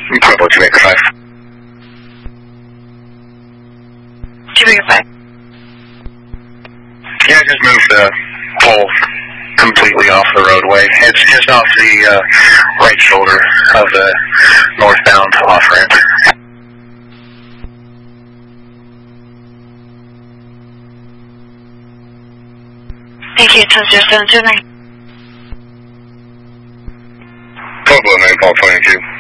Pueblo Jamaica 5. Jamaica 5. Yeah, just move the pole completely off the roadway. It's just off the right shoulder of the northbound off-ramp. Thank you, 10-0729. Pueblo 9 Paul 22.